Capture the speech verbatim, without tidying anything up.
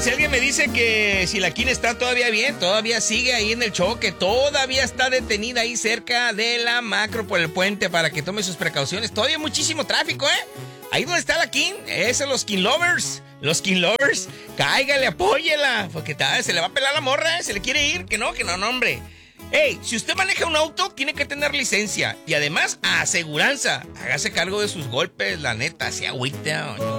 si alguien me dice que si la King está todavía bien, todavía sigue ahí en el choque, todavía está detenida ahí cerca de la Macro por el puente para que tome sus precauciones. Todavía hay muchísimo tráfico, ¿eh? Ahí donde está la King, es los King Lovers. Los King Lovers, cáigale, apóyela, porque tal, se le va a pelar la morra, ¿eh? Se le quiere ir, que no, que no, no, hombre. Ey, si usted maneja un auto, tiene que tener licencia y además aseguranza. Hágase cargo de sus golpes, la neta, sea agüita,